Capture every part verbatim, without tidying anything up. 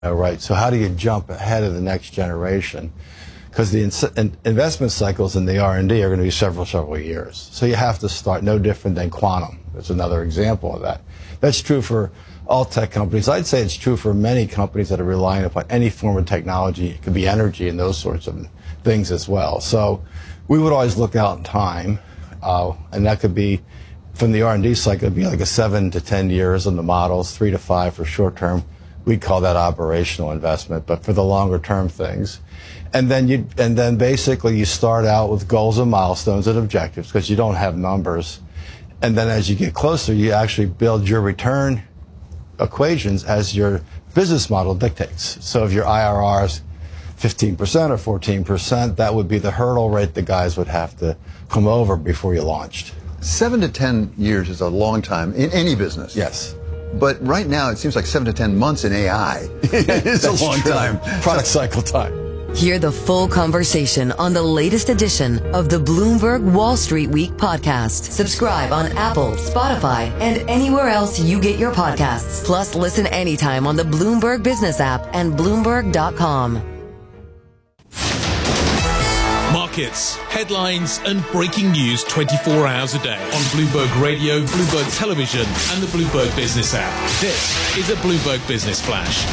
Uh, right. So how do you jump ahead of the next generation? Because the ins- in- investment cycles in the R and D are going to be several, several years. So you have to start no different than quantum. That's another example of that. That's true for all tech companies. I'd say it's true for many companies that are relying upon any form of technology. It could be energy and those sorts of things as well. So we would always look out in time, uh, and that could be from the R and D cycle, it'd be like a seven to ten years on the models, three to five for short term. We'd call that operational investment, but for the longer term things. And then you, and then basically you start out with goals and milestones and objectives because you don't have numbers. And then as you get closer, you actually build your return equations as your business model dictates. So if your I R R is fifteen percent or fourteen percent, that would be the hurdle rate the guys would have to come over before you launched. Seven to ten years is a long time in any business. Yes. But right now, it seems like seven to ten months in A I is a long true. time. Product cycle time. Hear the full conversation on the latest edition of the Bloomberg Wall Street Week podcast. Subscribe on Apple, Spotify, and anywhere else you get your podcasts. Plus, listen anytime on the Bloomberg Business app and Bloomberg dot com. Markets, headlines, and breaking news twenty-four hours a day on Bloomberg Radio, Bloomberg Television, and the Bloomberg Business app. This is a Bloomberg Business Flash.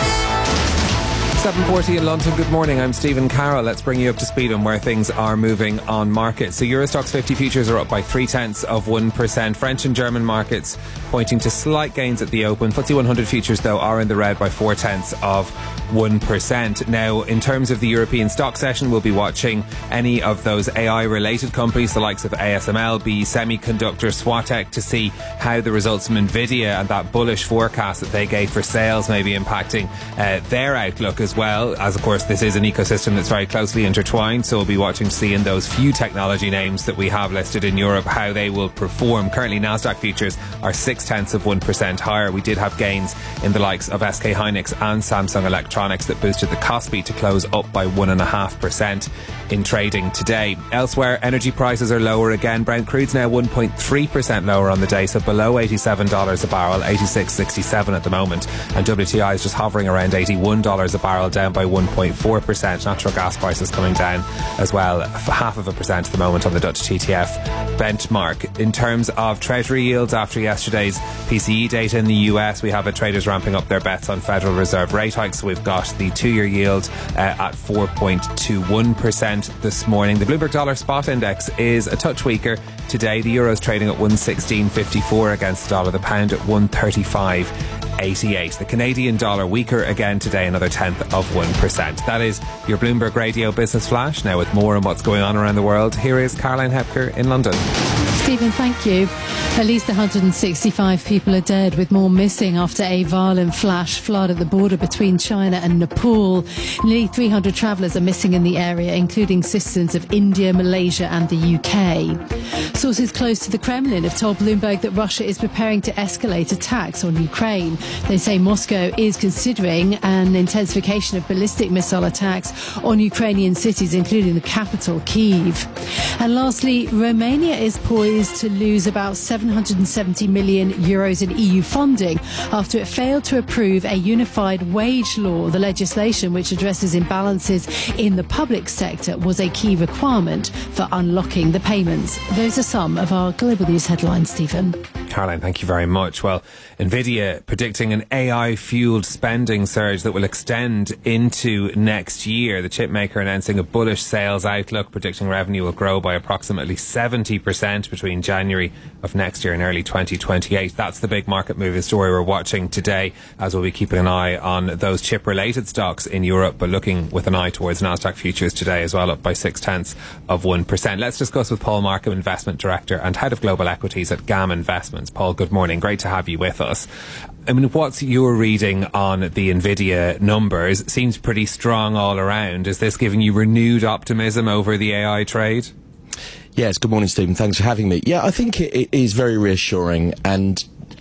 seven forty in London. Good morning. I'm Stephen Carroll. Let's bring you up to speed on where things are moving on markets. So Eurostoxx fifty futures are up by three tenths of one percent. French and German markets pointing to slight gains at the open. F T S E one hundred futures, though, are in the red by four tenths of one percent. Now, in terms of the European stock session, we'll be watching any of those A I-related companies, the likes of A S M L, B E Semiconductor, Swatek, to see how the results from Nvidia and that bullish forecast that they gave for sales may be impacting uh, their outlook as well, as of course this is an ecosystem that's very closely intertwined, so we'll be watching to see in those few technology names that we have listed in Europe how they will perform. Currently Nasdaq futures are six tenths of one percent higher. We did have gains in the likes of S K Hynix and Samsung Electronics that boosted the Kospi to close up by one point five percent in trading today. Elsewhere, energy prices are lower again. Brent crude's now one point three percent lower on the day, so below eighty-seven dollars a barrel, eighty-six sixty-seven at the moment, and W T I is just hovering around eighty-one dollars a barrel, down by one point four percent. Natural gas prices coming down as well, half of a percent at the moment on the Dutch T T F benchmark. In terms of treasury yields, after yesterday's P C E data in the U S, we have a traders ramping up their bets on Federal Reserve rate hikes. So we've got the two-year yield uh, at four point two one percent this morning. The Bloomberg Dollar Spot Index is a touch weaker today. The euro is trading at one sixteen fifty-four against the dollar, the pound at one thirty-five eighty-eight. The Canadian dollar weaker again today, another tenth of one percent. That is your Bloomberg Radio Business Flash. Now with more on what's going on around the world, here is Caroline Hepker in London. Stephen, thank you. At least one hundred sixty-five people are dead, with more missing after a violent flash flood at the border between China and Nepal. Nearly three hundred travellers are missing in the area, including citizens of India, Malaysia and the U K. Sources close to the Kremlin have told Bloomberg that Russia is preparing to escalate attacks on Ukraine. They say Moscow is considering an intensification of ballistic missile attacks on Ukrainian cities, including the capital, Kyiv. And lastly, Romania is poised to lose about seven hundred seventy million euros in E U funding after it failed to approve a unified wage law. The legislation, which addresses imbalances in the public sector, was a key requirement for unlocking the payments. Those are some of our global news headlines, Stephen. Caroline, thank you very much. Well, Nvidia predicting an A I-fueled spending surge that will extend into next year. The chip maker announcing a bullish sales outlook, predicting revenue will grow by approximately seventy percent between January of next year and early twenty twenty-eight. That's the big market moving story we're watching today, as we'll be keeping an eye on those chip-related stocks in Europe, but looking with an eye towards Nasdaq futures today as well, up by six tenths of one percent. Let's discuss with Paul Markham, Investment Director and Head of Global Equities at G A M Investments. Paul, good morning. Great to have you with us. I mean, what's your reading on the Nvidia numbers? Seems pretty strong all around. Is this giving you renewed optimism over the A I trade? Yes, good morning, Stephen. Thanks for having me. Yeah, I think it, it is very reassuring, and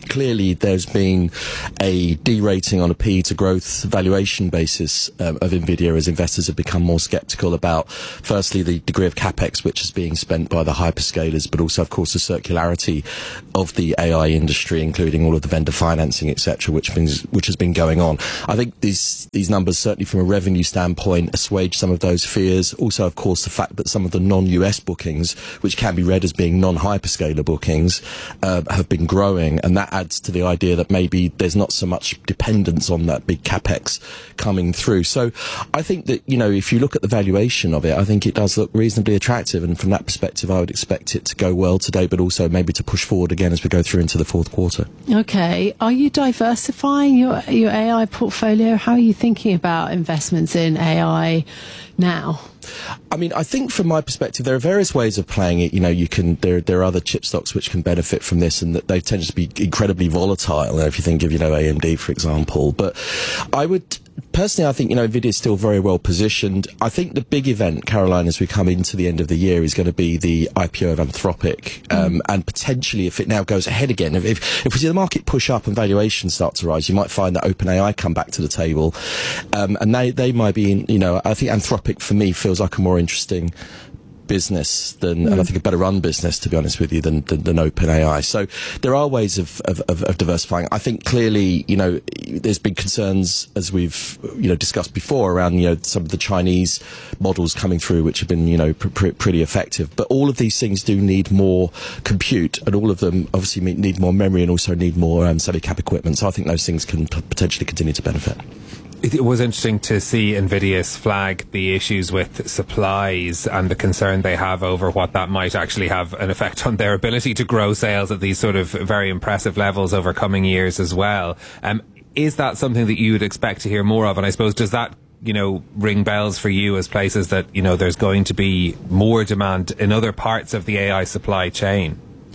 clearly there's been a derating on a P E to growth valuation basis um, of Nvidia as investors have become more skeptical about, firstly, the degree of capex which is being spent by the hyperscalers, but also, of course, the circularity of the A I industry, including all of the vendor financing, et cetera, which, means, which has been going on. I think these, these numbers, certainly from a revenue standpoint, assuage some of those fears. Also, of course, the fact that some of the non-U S bookings, which can be read as being non-hyperscaler bookings, uh, have been growing, and that adds to the idea that maybe there's not so much dependence on that big capex coming through. So I think that, you know, if you look at the valuation of it, I think it does look reasonably attractive, and from that perspective I would expect it to go well today, but also maybe to push forward again as we go through into the fourth quarter. Okay. Are you diversifying your, your A I portfolio? How are you thinking about investments in A I now? I mean, I think from my perspective, there are various ways of playing it. You know, you can, there, there are other chip stocks which can benefit from this, and that they tend to be incredibly volatile. If you think of, you know, A M D, for example. But I would, personally, I think, you know, Nvidia is still very well positioned. I think the big event, Caroline, as we come into the end of the year, is going to be the I P O of Anthropic. Um, mm. And potentially, if it now goes ahead again, if, if, if we see the market push up and valuations start to rise, you might find that OpenAI come back to the table. Um, and they, they might be, in, you know, I think Anthropic for me feels like a more interesting business than, mm. and I think a better run business, to be honest with you, than, than, than OpenAI. So there are ways of, of, of, of diversifying. I think clearly, you know, there's been concerns, as we've, you know, discussed before, around, you know, some of the Chinese models coming through, which have been, you know, pr- pr- pretty effective. But all of these things do need more compute, and all of them obviously need more memory and also need more um, semi-cap equipment. So I think those things can p- potentially continue to benefit. It was interesting to see Nvidia's flag the issues with supplies and the concern they have over what that might actually have an effect on their ability to grow sales at these sort of very impressive levels over coming years as well. Um, is that something that you would expect to hear more of? And I suppose, does that, you know, ring bells for you as places that, you know, there's going to be more demand in other parts of the A I supply chain?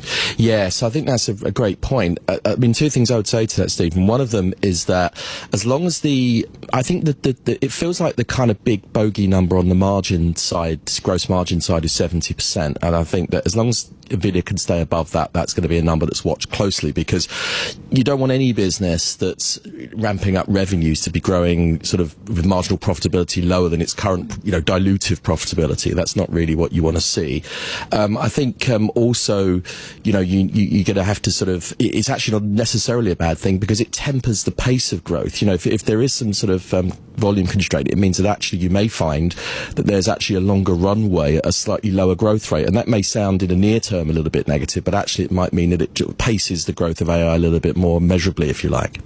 Yes, I think that's a, a great point. I, I mean, two things I would say to that, Stephen. One of them is that as long as the, I think that the, the, it feels like the kind of big bogey number on the margin side, gross margin side, is seventy percent. And I think that as long as Nvidia can stay above that, that's going to be a number that's watched closely, because you don't want any business that's ramping up revenues to be growing sort of with marginal profitability lower than its current, you know, dilutive profitability. That's not really what you want to see. Um, I think um, also, you know, you, you, you're going to have to sort of, it's actually not necessarily a bad thing, because it tempers the pace of growth. You know, if, if there is some sort of um, volume constraint, it means that actually you may find that there's actually a longer runway at a slightly lower growth rate. And that may sound in the near term a little bit negative, but actually it might mean that it paces the growth of A I a little bit more measurably, if you like.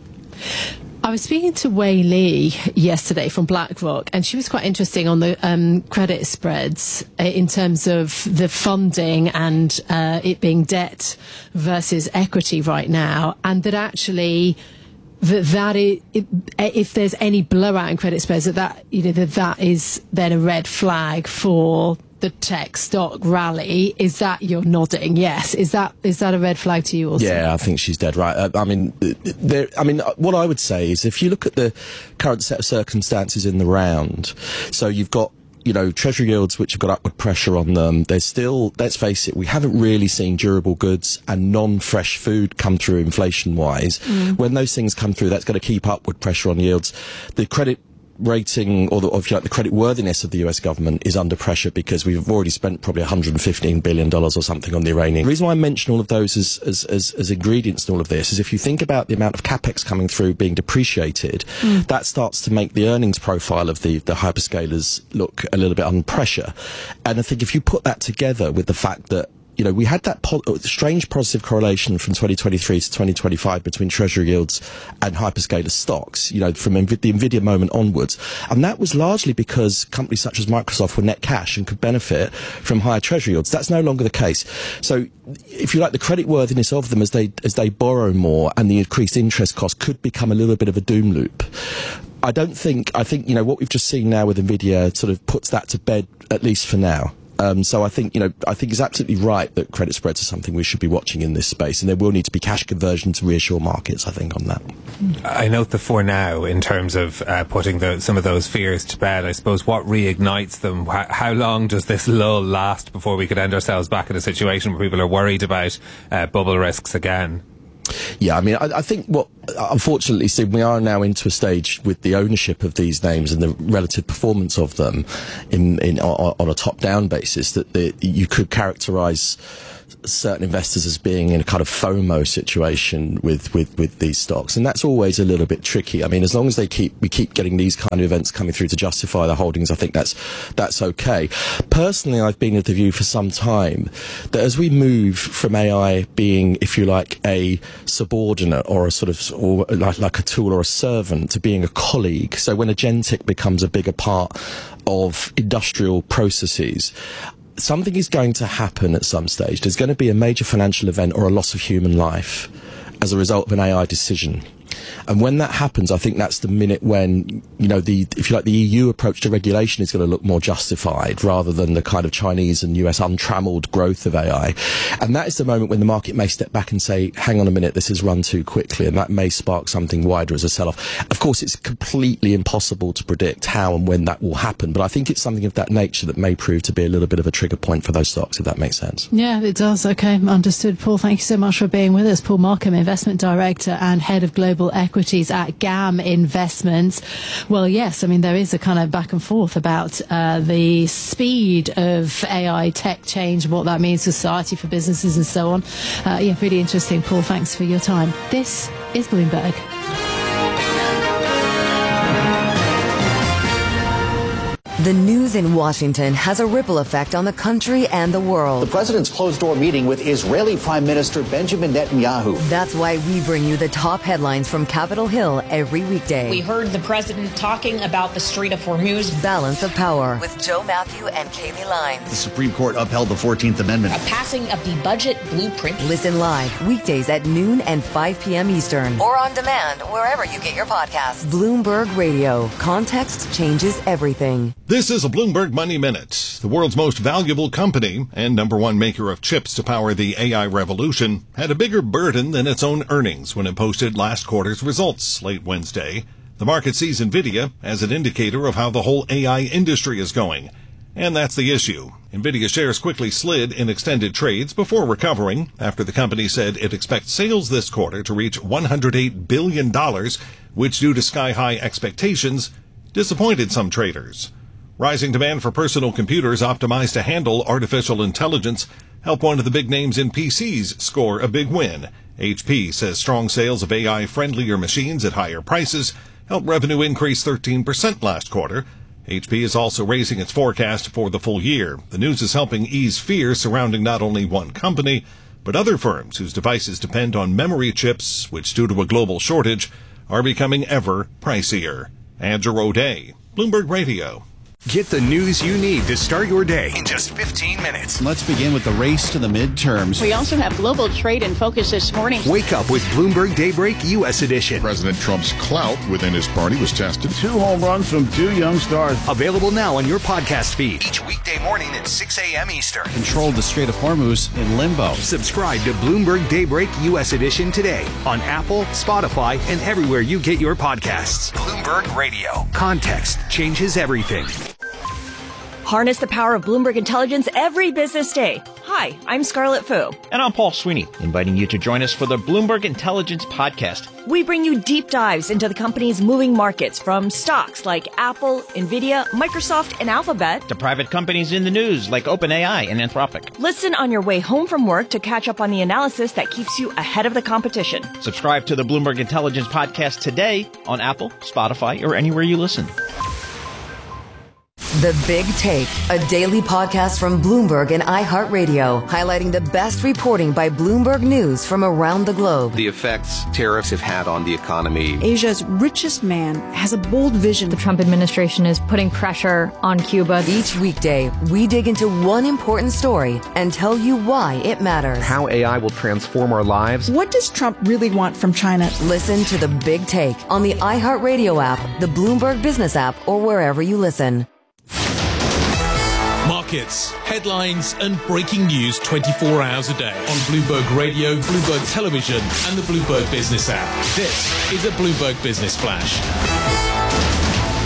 I was speaking to Wei Li yesterday from BlackRock, and she was quite interesting on the um, credit spreads uh, in terms of the funding and uh, it being debt versus equity right now, and that actually that that is, if there's any blowout in credit spreads, that that you know that that is then a red flag for the tech stock rally. Is that, you're nodding? Yes. Is that is that a red flag to you also? Yeah, I think she's dead right. Uh, I mean, there. I mean, what I would say is, if you look at the current set of circumstances in the round, so you've got, you know, treasury yields which have got upward pressure on them. There's still, let's face it, we haven't really seen durable goods and non-fresh food come through inflation-wise. Mm. When those things come through, that's going to keep upward pressure on yields. The credit rating, or, the, or if you like, the credit worthiness of the U S government is under pressure, because we've already spent probably one hundred fifteen billion dollars or something on the Iranian. The reason why I mention all of those as, as, as, as ingredients in all of this is, if you think about the amount of capex coming through being depreciated, mm. that starts to make the earnings profile of the, the hyperscalers look a little bit under pressure. And I think if you put that together with the fact that, you know, we had that po- strange positive correlation from twenty twenty-three to twenty twenty-five between treasury yields and hyperscaler stocks, you know, from Nv- the Nvidia moment onwards. And that was largely because companies such as Microsoft were net cash and could benefit from higher treasury yields. That's no longer the case. So, if you like, the creditworthiness of them as they, as they borrow more and the increased interest cost could become a little bit of a doom loop. I don't think, I think, you know, what we've just seen now with Nvidia sort of puts that to bed, at least for now. Um, so I think, you know, I think it's absolutely right that credit spreads are something we should be watching in this space, and there will need to be cash conversion to reassure markets, I think, on that. I note the for now in terms of uh, putting the, some of those fears to bed. I suppose what reignites them? How, how long does this lull last before we could end ourselves back in a situation where people are worried about uh, bubble risks again? Yeah, I mean, I, I think what, unfortunately, Steve, we are now into a stage with the ownership of these names and the relative performance of them in, in on, on a top-down basis that the, you could characterise certain investors as being in a kind of FOMO situation with, with, with these stocks, and that's always a little bit tricky. I mean, as long as they keep we keep getting these kind of events coming through to justify the holdings, I think that's that's okay. Personally, I've been of the view for some time that as we move from A I being, if you like, a subordinate or a sort of or like, like a tool or a servant to being a colleague, so when agentic becomes a bigger part of industrial processes, something is going to happen at some stage. There's going to be a major financial event or a loss of human life as a result of an A I decision. And when that happens, I think that's the minute when, you know, the, if you like, the E U approach to regulation is going to look more justified rather than the kind of Chinese and U S untrammeled growth of A I. And that is the moment when the market may step back and say, hang on a minute, this has run too quickly, and that may spark something wider as a sell-off. Of course, it's completely impossible to predict how and when that will happen, but I think it's something of that nature that may prove to be a little bit of a trigger point for those stocks, if that makes sense. Yeah, it does. Okay, understood. Paul, thank you so much for being with us. Paul Markham, Investment Director and Head of Global Equities at G A M Investments. Well, yes, I mean, there is a kind of back and forth about uh, the speed of A I tech change, what that means for society, for businesses and so on. Uh, yeah, really interesting. Paul, thanks for your time. This is Bloomberg. The news in Washington has a ripple effect on the country and the world. The president's closed-door meeting with Israeli Prime Minister Benjamin Netanyahu. That's why we bring you the top headlines from Capitol Hill every weekday. We heard the president talking about the Strait of Hormuz. Balance of Power with Joe Matthew and Kaylee Lyons. The Supreme Court upheld the fourteenth Amendment. A passing of the budget blueprint. Listen live weekdays at noon and five p.m. Eastern, or on demand wherever you get your podcasts. Bloomberg Radio. Context changes everything. This is a Bloomberg Money Minute. The world's most valuable company and number one maker of chips to power the A I revolution had a bigger burden than its own earnings when it posted last quarter's results late Wednesday. The market sees NVIDIA as an indicator of how the whole A I industry is going. And that's the issue. NVIDIA shares quickly slid in extended trades before recovering after the company said it expects sales this quarter to reach one hundred eight billion dollars, which, due to sky-high expectations, disappointed some traders. Rising demand for personal computers optimized to handle artificial intelligence helped one of the big names in P Cs score a big win. H P says strong sales of A I-friendlier machines at higher prices helped revenue increase thirteen percent last quarter. H P is also raising its forecast for the full year. The news is helping ease fear surrounding not only one company, but other firms whose devices depend on memory chips, which, due to a global shortage, are becoming ever pricier. Andrew O'Day, Bloomberg Radio. Get the news you need to start your day in just fifteen minutes. Let's begin with the race to the midterms. We also have global trade in focus this morning. Wake up with Bloomberg Daybreak U S Edition. President Trump's clout within his party was tested. Two home runs from two young stars. Available now on your podcast feed. Each weekday morning at six a.m. Eastern. Controlled the Strait of Hormuz in limbo. Subscribe to Bloomberg Daybreak U S Edition today on Apple, Spotify, and everywhere you get your podcasts. Bloomberg Radio. Context changes everything. Harness the power of Bloomberg Intelligence every business day. Hi, I'm Scarlett Fu. And I'm Paul Sweeney, inviting you to join us for the Bloomberg Intelligence Podcast. We bring you deep dives into the company's moving markets, from stocks like Apple, Nvidia, Microsoft, and Alphabet, to private companies in the news like OpenAI and Anthropic. Listen on your way home from work to catch up on the analysis that keeps you ahead of the competition. Subscribe to the Bloomberg Intelligence Podcast today on Apple, Spotify, or anywhere you listen. The Big Take, a daily podcast from Bloomberg and iHeartRadio, highlighting the best reporting by Bloomberg News from around the globe. The effects tariffs have had on the economy. Asia's richest man has a bold vision. The Trump administration is putting pressure on Cuba. Each weekday, we dig into one important story and tell you why it matters. How A I will transform our lives. What does Trump really want from China? Listen to The Big Take on the iHeartRadio app, the Bloomberg Business app, or wherever you listen. Markets, headlines and breaking news twenty-four hours a day on Bloomberg Radio, Bloomberg Television and the Bloomberg Business app. This is a Bloomberg Business Flash.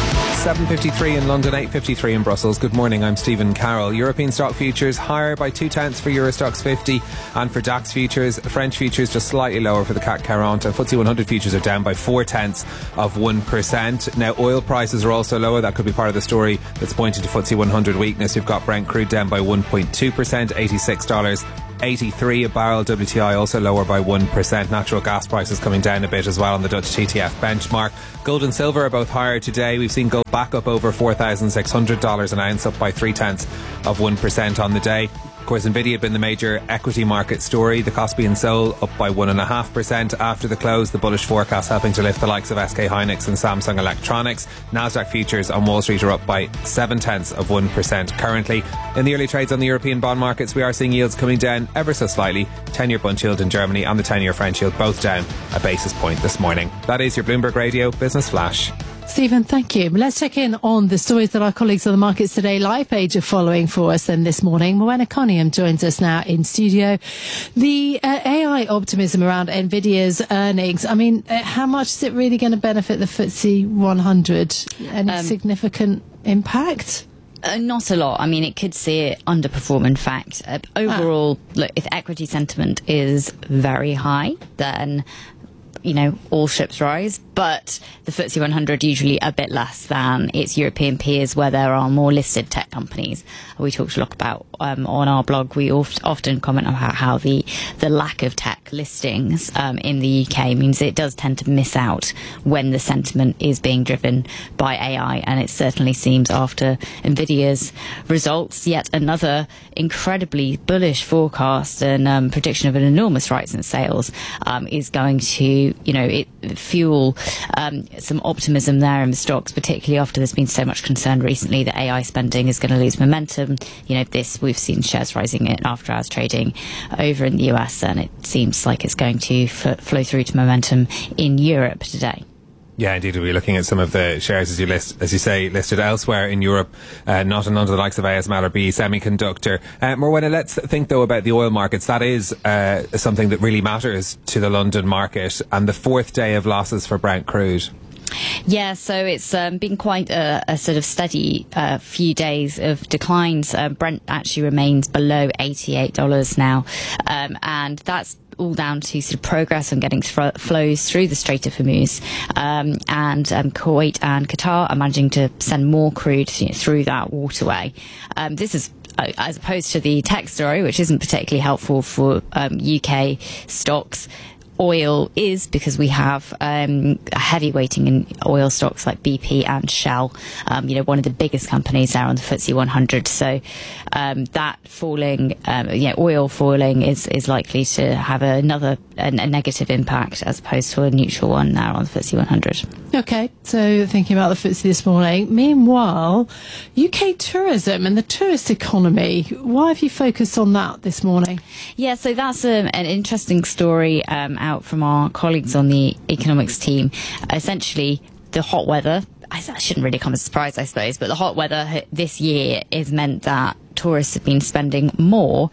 seven fifty-three in London, eight fifty-three in Brussels. Good morning, I'm Stephen Carroll. European stock futures higher by two tenths for Euro Stoxx fifty, and for DAX futures, French futures just slightly lower for the C A C quarante, and F T S E one hundred futures are down by four tenths of one percent. Now, oil prices are also lower. That could be part of the story that's pointing to F T S E one hundred weakness. You've got Brent crude down by one point two percent, eighty-six dollars eighty-three a barrel. W T I also lower by one percent. Natural gas prices coming down a bit as well on the Dutch T T F benchmark. Gold and silver are both higher today. We've seen gold back up over four thousand six hundred dollars an ounce, up by three tenths of one percent on the day. Of course, Nvidia had been the major equity market story. The Kospi and Seoul up by one point five percent after the close. The bullish forecast helping to lift the likes of S K Hynix and Samsung Electronics. Nasdaq futures on Wall Street are up by seven tenths of one percent currently. In the early trades on the European bond markets, we are seeing yields coming down ever so slightly. ten-year Bund yield in Germany and the ten-year French yield both down a basis point this morning. That is your Bloomberg Radio Business Flash. Stephen, thank you. Let's check in on the stories that our colleagues on the Markets Today live page are following for us then this morning. Morwenna Cunningham joins us now in studio. The uh, A I optimism around Nvidia's earnings, I mean, uh, how much is it really going to benefit the F T S E one hundred? Any um, significant impact? Uh, not a lot. I mean, it could see it underperform, in fact. Uh, overall, ah. look, if equity sentiment is very high, then, you know, all ships rise. But the F T S E one hundred usually a bit less than its European peers, where there are more listed tech companies. We talked a lot about um, on our blog. We oft, often comment on how, how the the lack of tech listings um, in the U K means it does tend to miss out when the sentiment is being driven by A I, and it certainly seems after Nvidia's results, yet another incredibly bullish forecast and um, prediction of an enormous rise in sales um, is going to, you know, it fuel um, some optimism there in the stocks, particularly after there's been so much concern recently that A I spending is going to lose momentum. You know, this we've seen shares rising in after hours trading over in the U S, and it seems like it's going to f- flow through to momentum in Europe today. Yeah, indeed. We'll be looking at some of the shares, as you list, as you say, listed elsewhere in Europe, uh, not under the likes of A S M L or B E Semiconductor. Uh, Morwenna, let's think though about the oil markets. That is uh, something that really matters to the London market, and the fourth day of losses for Brent crude. Yeah, so it's um, been quite a, a sort of steady uh, few days of declines. Uh, Brent actually remains below eighty-eight dollars now, um, and that's all down to sort of progress on getting th- flows through the Strait of Hormuz, um, and um, Kuwait and Qatar are managing to send more crude, you know, through that waterway. Um, this is uh, as opposed to the tech story, which isn't particularly helpful for um, U K stocks. Oil is, because we have um, a heavy weighting in oil stocks like B P and Shell, um, you know, one of the biggest companies there on the F T S E one hundred. So um, that falling, um, yeah, oil falling is, is likely to have another a, a negative impact as opposed to a neutral one now on the F T S E one hundred. Okay, so thinking about the F T S E this morning. Meanwhile, U K tourism and the tourist economy, why have you focused on that this morning? Yeah, so that's um, an interesting story um, out from our colleagues on the economics team. Essentially, the hot weather, I shouldn't really come as a surprise, I suppose, but the hot weather this year has meant that tourists have been spending more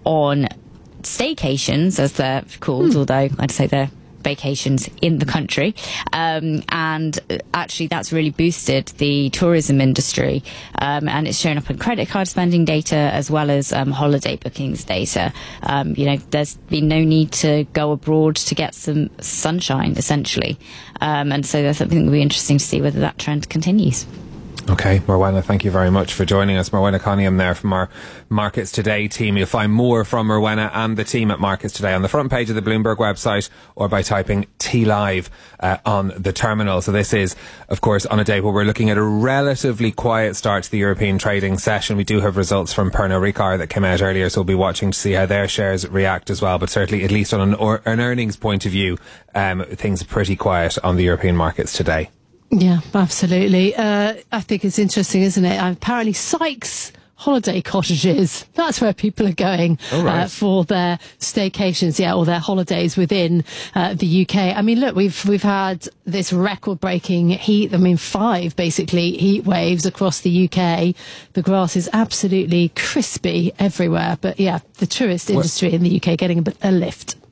on staycations, as they're called, hmm. although I'd say they're vacations in the country, um, and actually that's really boosted the tourism industry, um, and it's shown up in credit card spending data as well as um, holiday bookings data. Um, you know, there's been no need to go abroad to get some sunshine, essentially, um, and so that's something that will be interesting to see whether that trend continues. Okay, Morwenna, thank you very much for joining us. Morwenna Cunningham there from our Markets Today team. You'll find more from Morwenna and the team at Markets Today on the front page of the Bloomberg website or by typing T Live uh, on the terminal. So this is, of course, on a day where we're looking at a relatively quiet start to the European trading session. We do have results from Pernod Ricard that came out earlier, so we'll be watching to see how their shares react as well. But certainly, at least on an, or, an earnings point of view, um, things are pretty quiet on the European markets today. Yeah, absolutely. Uh, I think it's interesting, isn't it? Uh, apparently Sykes holiday cottages, that's where people are going oh, right. uh, for their staycations, yeah, or their holidays within uh, the U K. I mean, look, we've we've had this record-breaking heat, I mean, five, basically, heat waves across the U K. The grass is absolutely crispy everywhere. But, yeah, the tourist industry well, in the U K getting a bit a lift.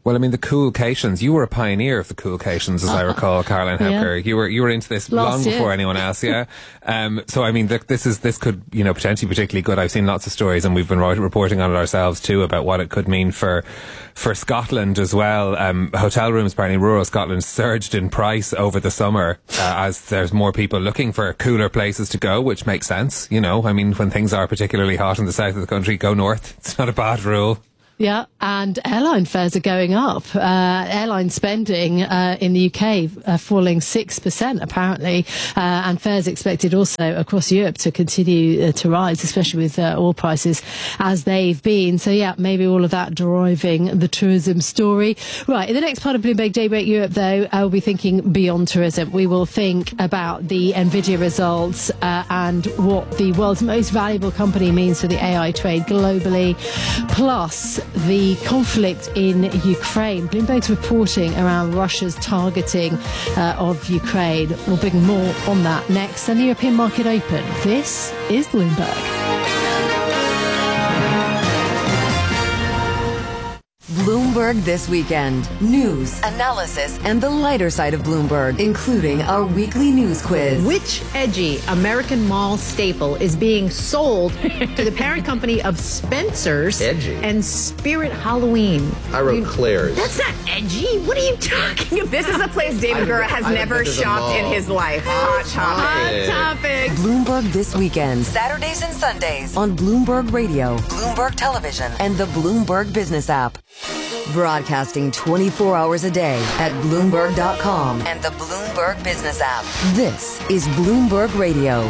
Well, I mean, the coolcations. You were a pioneer of the coolcations, as I recall, Caroline Hepker. Yeah. You were you were into this Last long year. before anyone else, yeah. um, so, I mean, th- this is this could, you know, potentially particularly good. I've seen lots of stories, and we've been write- reporting on it ourselves too, about what it could mean for for Scotland as well. Um, hotel rooms, apparently, rural Scotland surged in price over the summer uh, as there's more people looking for cooler places to go, which makes sense. You know, I mean, when things are particularly hot in the south of the country, go north. It's not a bad rule. Yeah, and airline fares are going up. Uh, airline spending uh, in the U K uh, falling six percent apparently, uh, and fares expected also across Europe to continue uh, to rise, especially with uh, oil prices as they've been. So yeah, maybe all of that driving the tourism story. Right, in the next part of Bloomberg Daybreak Europe, though, I'll be thinking beyond tourism. We will think about the Nvidia results uh, and what the world's most valuable company means for the A I trade globally, plus the conflict in Ukraine. Bloomberg's reporting around Russia's targeting uh, of Ukraine. We'll bring more on that next. And the European market open. This is Bloomberg. Bloomberg This Weekend. News, analysis, and the lighter side of Bloomberg, including our weekly news quiz. Which edgy American mall staple is being sold to the parent company of Spencer's Edgy. and Spirit Halloween? I wrote You- Claire's. That's not edgy. What are you talking about? This is a place David Gura has I don't never think there's a shopped mall. in his life. Hot topic. Hot topic. Bloomberg This Weekend. Saturdays and Sundays on Bloomberg Radio, Bloomberg Television, and the Bloomberg Business app. Broadcasting twenty-four hours a day at Bloomberg dot com and the Bloomberg Business app. This is Bloomberg Radio.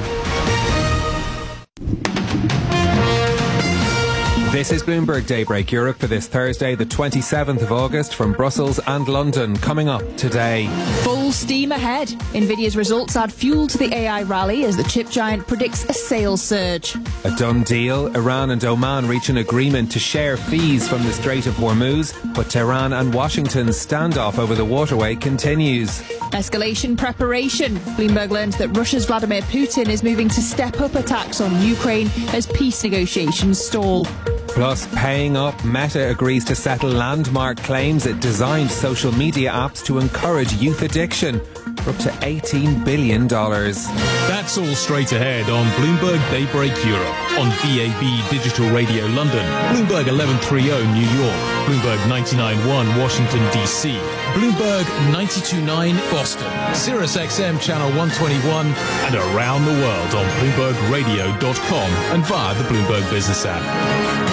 This is Bloomberg Daybreak Europe for this Thursday, the twenty-seventh of August, from Brussels and London. Coming up today. Full steam ahead. Nvidia's results add fuel to the A I rally as the chip giant predicts a sales surge. A done deal. Iran and Oman reach an agreement to share fees from the Strait of Hormuz, but Tehran and Washington's standoff over the waterway continues. Escalation preparation. Bloomberg learns that Russia's Vladimir Putin is moving to step up attacks on Ukraine as peace negotiations stall. Plus, paying up, Meta agrees to settle landmark claims it designed social media apps to encourage youth addiction for up to eighteen billion dollars. That's all straight ahead on Bloomberg Daybreak Europe, on V A B Digital Radio London, Bloomberg eleven thirty New York, Bloomberg ninety-nine point one Washington D C, Bloomberg ninety-two point nine Boston, Sirius X M Channel one twenty-one, and around the world on Bloomberg Radio dot com and via the Bloomberg Business app.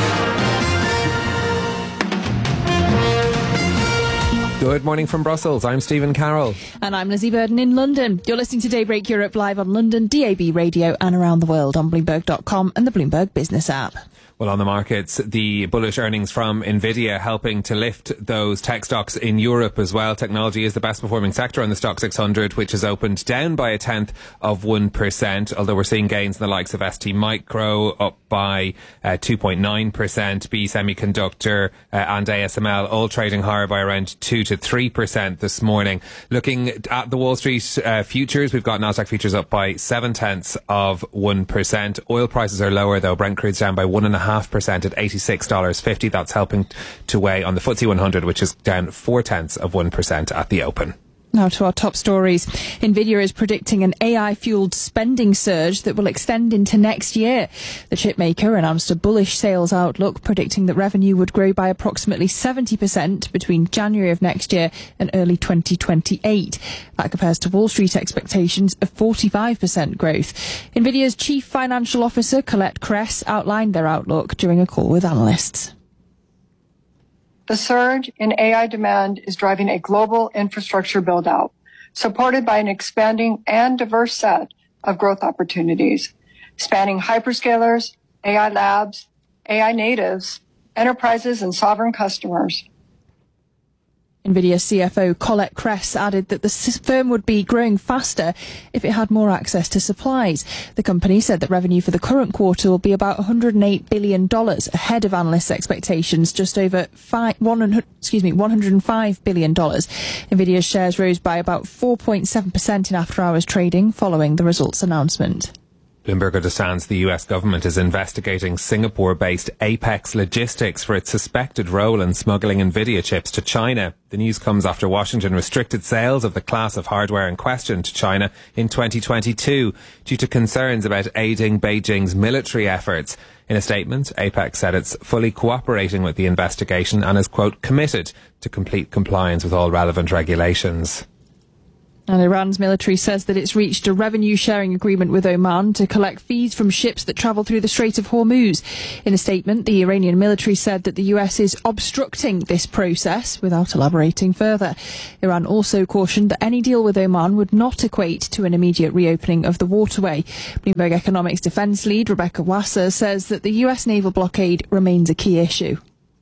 Good morning from Brussels. I'm Stephen Carroll. And I'm Lizzie Burden in London. You're listening to Daybreak Europe live on London, D A B Radio, and around the world on Bloomberg dot com and the Bloomberg Business app. Well, on the markets, the bullish earnings from Nvidia helping to lift those tech stocks in Europe as well. Technology is the best performing sector on the Stock six hundred, which has opened down by a tenth of one percent, although we're seeing gains in the likes of S T Micro up by uh, two point nine percent, B Semiconductor uh, and A S M L all trading higher by around two to three percent this morning. Looking at the Wall Street uh, futures, we've got Nasdaq futures up by seven tenths of one percent. Oil prices are lower though. Brent crude's down by one and a half percent at eighty-six dollars fifty. That's helping to weigh on the F T S E one hundred, which is down four tenths of one percent at the open. Now to our top stories. Nvidia is predicting an A I-fueled spending surge that will extend into next year. The chipmaker announced a bullish sales outlook, predicting that revenue would grow by approximately seventy percent between January of next year and early twenty twenty-eight. That compares to Wall Street expectations of forty-five percent growth. Nvidia's Chief Financial Officer, Colette Kress, outlined their outlook during a call with analysts. The surge in A I demand is driving a global infrastructure build-out, supported by an expanding and diverse set of growth opportunities, spanning hyperscalers, A I labs, A I natives, enterprises, and sovereign customers. Nvidia C F O Colette Kress added that the firm would be growing faster if it had more access to supplies. The company said that revenue for the current quarter will be about one hundred eight billion dollars, ahead of analysts' expectations, just over five, one hundred, excuse me, one hundred five billion dollars. Nvidia's shares rose by about four point seven percent in after-hours trading following the results announcement. Bloomberg understands the U S government is investigating Singapore-based Apex Logistics for its suspected role in smuggling Nvidia chips to China. The news comes after Washington restricted sales of the class of hardware in question to China in twenty twenty-two due to concerns about aiding Beijing's military efforts. In a statement, Apex said it's fully cooperating with the investigation and is, quote, committed to complete compliance with all relevant regulations. And Iran's military says that it's reached a revenue-sharing agreement with Oman to collect fees from ships that travel through the Strait of Hormuz. In a statement, the Iranian military said that the U S is obstructing this process without elaborating further. Iran also cautioned that any deal with Oman would not equate to an immediate reopening of the waterway. Bloomberg Economics defence lead Rebecca Wasser says that the U S naval blockade remains a key issue.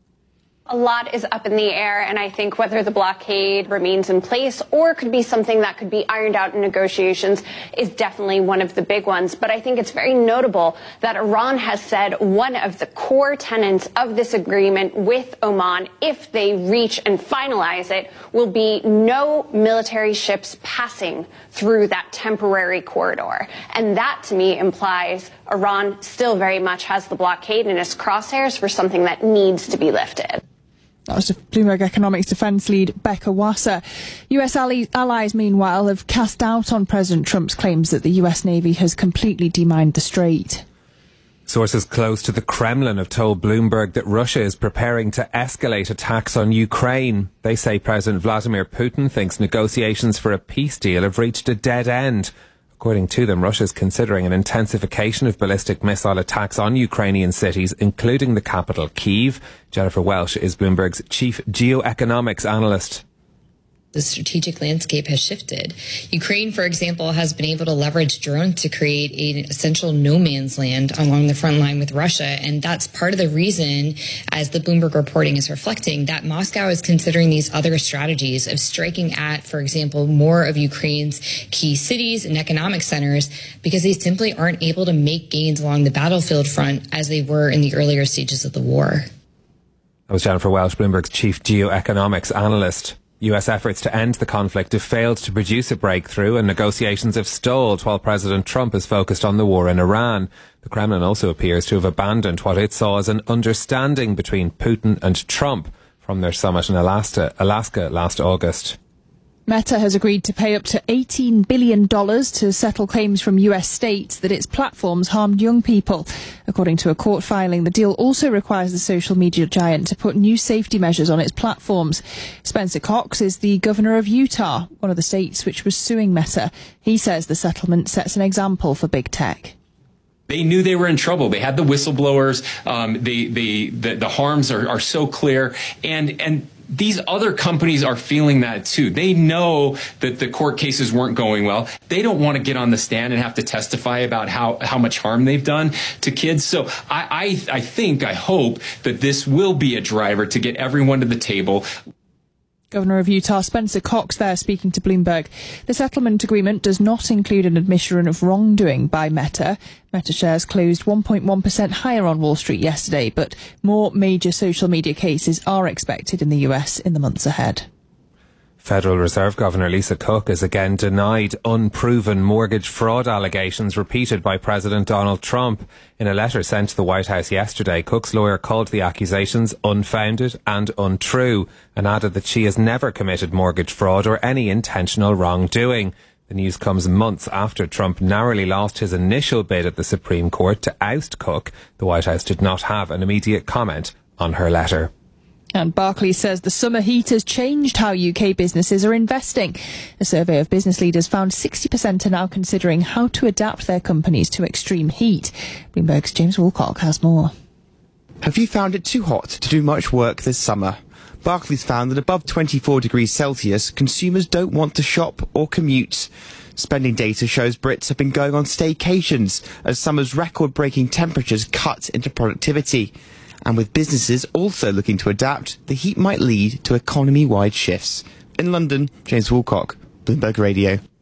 A lot is up in the air, and I think whether the blockade remains in place or could be something that could be ironed out in negotiations is definitely one of the big ones. But I think it's very notable that Iran has said one of the core tenets of this agreement with Oman, if they reach and finalize it, will be no military ships passing through that temporary corridor. And that, to me, implies Iran still very much has the blockade in its crosshairs for something that needs to be lifted. That was Bloomberg Economics defence lead Becca Wasser. U S allies, meanwhile, have cast doubt on President Trump's claims that the U S Navy has completely demined the strait. Sources close to the Kremlin have told Bloomberg that Russia is preparing to escalate attacks on Ukraine. They say President Vladimir Putin thinks negotiations for a peace deal have reached a dead end. According to them, Russia is considering an intensification of ballistic missile attacks on Ukrainian cities, including the capital, Kyiv. Jennifer Welsh is Bloomberg's chief geoeconomics analyst. The strategic landscape has shifted. Ukraine, for example, has been able to leverage drones to create an essential no man's land along the front line with Russia. And that's part of the reason, as the Bloomberg reporting is reflecting, that Moscow is considering these other strategies of striking at, for example, more of Ukraine's key cities and economic centers, because they simply aren't able to make gains along the battlefield front as they were in the earlier stages of the war. That was Jennifer Welsh, Bloomberg's chief geoeconomics analyst. U S efforts to end the conflict have failed to produce a breakthrough, and negotiations have stalled while President Trump is focused on the war in Iran. The Kremlin also appears to have abandoned what it saw as an understanding between Putin and Trump from their summit in Alaska, Alaska last August. Meta has agreed to pay up to eighteen billion dollars to settle claims from U S states that its platforms harmed young people. According to a court filing, the deal also requires the social media giant to put new safety measures on its platforms. Spencer Cox is the governor of Utah, one of the states which was suing Meta. He says the settlement sets an example for big tech. They knew they were in trouble. They had the whistleblowers. Um, they, they, the, the harms are, are so clear. And, and, these other companies are feeling that too. They know that the court cases weren't going well. They don't want to get on the stand and have to testify about how, how much harm they've done to kids. So I, I, I think, I hope that this will be a driver to get everyone to the table. Governor of Utah Spencer Cox there speaking to Bloomberg. The settlement agreement does not include an admission of wrongdoing by Meta. Meta shares closed one point one percent higher on Wall Street yesterday, but more major social media cases are expected in the U S in the months ahead. Federal Reserve Governor Lisa Cook has again denied unproven mortgage fraud allegations repeated by President Donald Trump. In a letter sent to the White House yesterday, Cook's lawyer called the accusations unfounded and untrue and added that she has never committed mortgage fraud or any intentional wrongdoing. The news comes months after Trump narrowly lost his initial bid at the Supreme Court to oust Cook. The White House did not have an immediate comment on her letter. And Barclays says the summer heat has changed how U K businesses are investing. A survey of business leaders found sixty percent are now considering how to adapt their companies to extreme heat. Bloomberg's James Woolcock has more. Have you found it too hot to do much work this summer? Barclays found that above twenty-four degrees Celsius, consumers don't want to shop or commute. Spending data shows Brits have been going on staycations as summer's record-breaking temperatures cut into productivity. And with businesses also looking to adapt, the heat might lead to economy-wide shifts. In London, James Woolcock, Bloomberg Radio.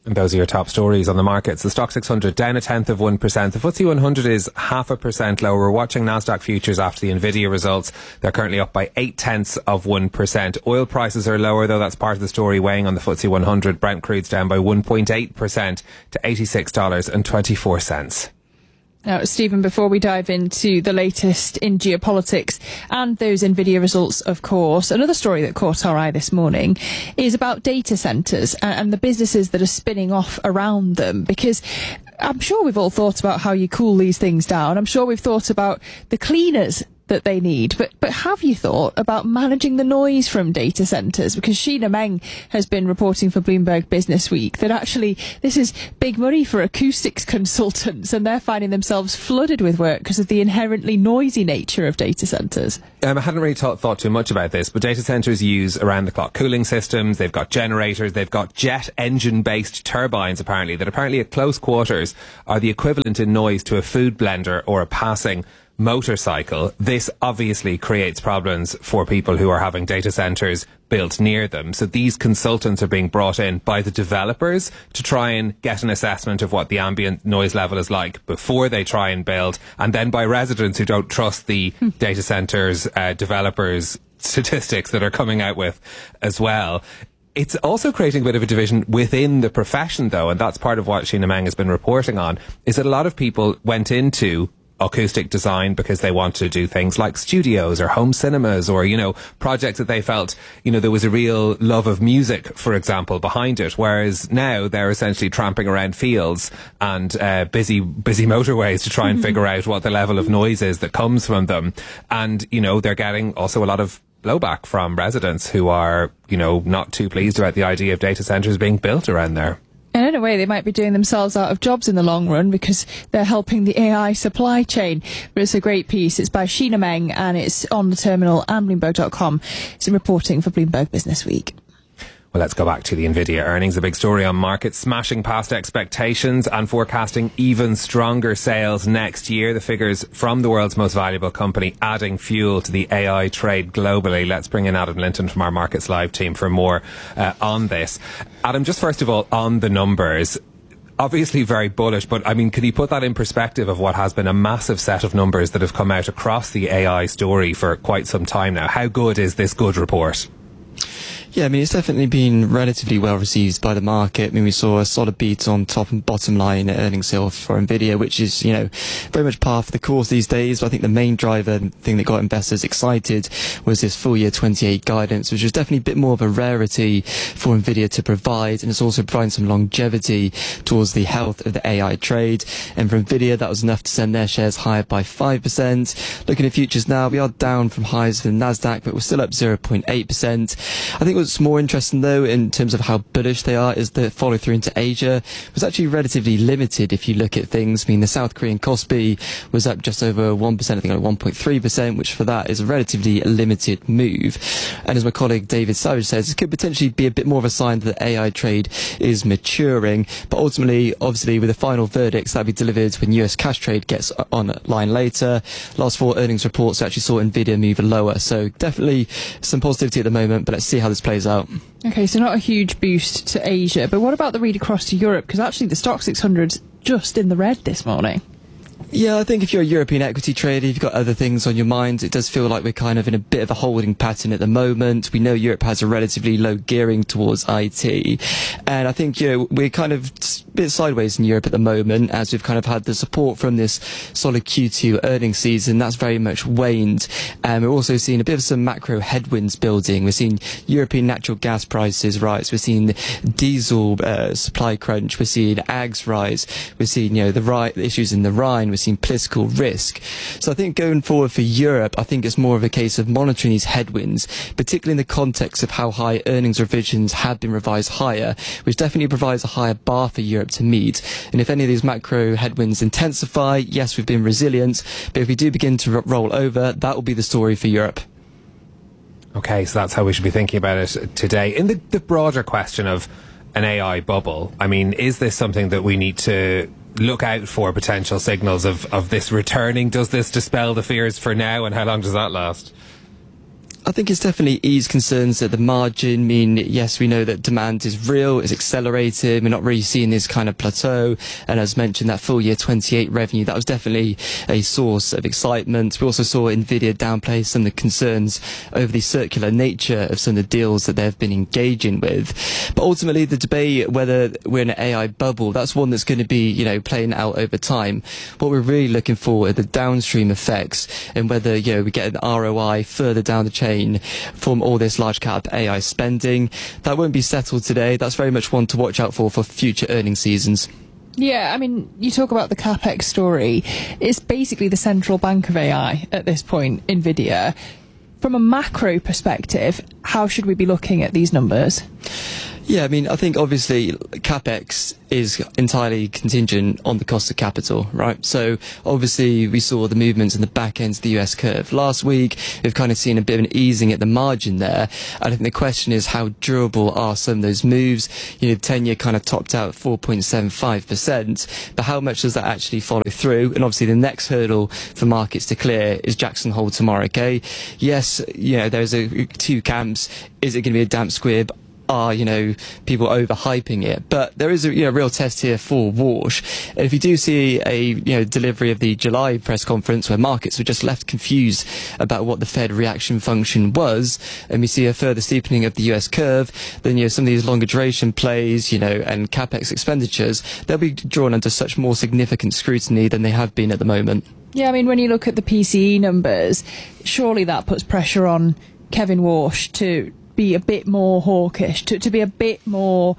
And those are your top stories on the markets. The Stock six hundred down a tenth of one percent. The F T S E one hundred is half a percent lower. We're watching NASDAQ futures after the Nvidia results. They're currently up by eight tenths of one percent. Oil prices are lower, though. That's part of the story weighing on the F T S E one hundred. Brent crude's down by one point eight percent to eighty-six dollars and twenty-four cents. Now, Stephen, before we dive into the latest in geopolitics and those Nvidia results, of course, another story that caught our eye this morning is about data centres and the businesses that are spinning off around them, because I'm sure we've all thought about how you cool these things down. I'm sure we've thought about the cleaners that they need, but but have you thought about managing the noise from data centres? Because Sheena Meng has been reporting for Bloomberg Business Week that actually this is big money for acoustics consultants, and they're finding themselves flooded with work because of the inherently noisy nature of data centres. Um, I hadn't really thought, thought too much about this, but data centres use around-the-clock cooling systems. They've got generators. They've got jet engine-based turbines, apparently, that apparently at close quarters are the equivalent in noise to a food blender or a passing motorcycle. This obviously creates problems for people who are having data centres built near them. So these consultants are being brought in by the developers to try and get an assessment of what the ambient noise level is like before they try and build, and then by residents who don't trust the data centres uh, developers' statistics that are coming out with as well. It's also creating a bit of a division within the profession, though, and that's part of what Sheena Meng has been reporting on, is that a lot of people went into acoustic design because they want to do things like studios or home cinemas or, you know, projects that they felt, you know, there was a real love of music, for example, behind it. Whereas now they're essentially tramping around fields and uh, busy, busy motorways to try and figure out what the level of noise is that comes from them. And, you know, they're getting also a lot of blowback from residents who are, you know, not too pleased about the idea of data centres being built around there. And in a way, they might be doing themselves out of jobs in the long run because they're helping the A I supply chain. But it's a great piece. It's by Sheena Meng and it's on the terminal and Bloomberg dot com. It's reporting for Bloomberg Business Week. Well, let's go back to the Nvidia earnings. A big story on markets, smashing past expectations and forecasting even stronger sales next year. The figures from the world's most valuable company adding fuel to the A I trade globally. Let's bring in Adam Linton from our Markets Live team for more uh, on this. Adam, just first of all, on the numbers, obviously very bullish, but I mean, can you put that in perspective of what has been a massive set of numbers that have come out across the A I story for quite some time now? How good is this good report? Yeah, I mean, it's definitely been relatively well received by the market. I mean, we saw a solid beat on top and bottom line earnings here for Nvidia, which is, you know, very much par for the course these days. But I think the main driver thing that got investors excited was this full year twenty-eight guidance, which is definitely a bit more of a rarity for Nvidia to provide. And it's also providing some longevity towards the health of the A I trade. And for Nvidia, that was enough to send their shares higher by five percent. Looking at futures now, we are down from highs for the NASDAQ, but we're still up zero point eight percent. I think what's more interesting, though, in terms of how bullish they are, is the follow through into Asia was actually relatively limited if you look at things. I mean, the South Korean Kospi was up just over one percent, I think like one point three percent, which for that is a relatively limited move. And as my colleague David Savage says, it could potentially be a bit more of a sign that the A I trade is maturing. But ultimately, obviously, with the final verdicts that'll be delivered when U S cash trade gets online later, last four earnings reports actually saw Nvidia move lower. So definitely some positivity at the moment, but let's see how this plays out. Okay, so not a huge boost to Asia, but what about the read across to Europe? Because actually the Stock six hundred's just in the red this morning. Yeah, I think if you're a European equity trader, you've got other things on your mind. It does feel like we're kind of in a bit of a holding pattern at the moment. We know Europe has a relatively low gearing towards I T. And I think, you know, we're kind of a bit sideways in Europe at the moment as we've kind of had the support from this solid Q two earnings season. That's very much waned. And we're also seeing a bit of some macro headwinds building. We're seeing European natural gas prices rise. We're seeing diesel uh, supply crunch. We're seeing ags rise. We're seeing, you know, the, ri- the issues in the Rhine. We're seeing political risk. So I think going forward for Europe, I think it's more of a case of monitoring these headwinds, particularly in the context of how high earnings revisions have been revised higher, which definitely provides a higher bar for Europe to meet. And if any of these macro headwinds intensify, yes, we've been resilient, but if we do begin to r- roll over, that will be the story for Europe. Okay, so that's how we should be thinking about it today. In the, the broader question of an A I bubble, I mean, is this something that we need to look out for potential signals of, of this returning? Does this dispel the fears for now, and how long does that last? I think it's definitely eased concerns at the margin. I mean, yes, we know that demand is real, it's accelerated, we're not really seeing this kind of plateau. And as mentioned, that full year twenty-eight revenue, that was definitely a source of excitement. We also saw Nvidia downplay some of the concerns over the circular nature of some of the deals that they've been engaging with. But ultimately, the debate whether we're in an A I bubble, that's one that's going to be, you know, playing out over time. What we're really looking for are the downstream effects and whether, you know, we get an R O I further down the chain from all this large cap A I spending. That won't be settled today. That's very much one to watch out for for future earnings seasons. Yeah, I mean, you talk about the CapEx story. It's basically the central bank of A I at this point, Nvidia. From a macro perspective, how should we be looking at these numbers? Yeah, I mean, I think obviously CapEx is entirely contingent on the cost of capital, right? So obviously we saw the movements in the back end of the U S curve last week. We've kind of seen a bit of an easing at the margin there. I think the question is how durable are some of those moves? You know, the ten-year kind of topped out at four point seven five percent, but how much does that actually follow through? And obviously the next hurdle for markets to clear is Jackson Hole tomorrow, okay? Yes, you know, there's a two camps. Is it going to be a damp squib? Are, you know, people overhyping it? But there is a, you know, real test here for Warsh. And if you do see a, you know, delivery of the July press conference where markets were just left confused about what the Fed reaction function was, and we see a further steepening of the U S curve, then, you know, some of these longer duration plays, you know, and CapEx expenditures, they'll be drawn under such more significant scrutiny than they have been at the moment. Yeah, I mean, when you look at the P C E numbers, surely that puts pressure on Kevin Warsh to be a bit more hawkish, to, to be a bit more